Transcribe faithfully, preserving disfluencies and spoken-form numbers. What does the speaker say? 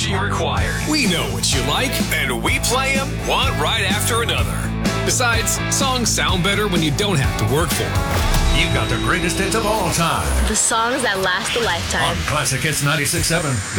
energy required. We know what you like, And we play them one right after another. besides, songs sound better when you don't have to work for them. You've got the greatest hits of all time The songs that last a lifetime. on Classic Hits ninety-six point seven.